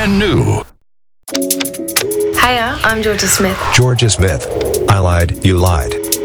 brand new. Hiya, I'm Georgia Smith. Georgia Smith. I lied, you lied.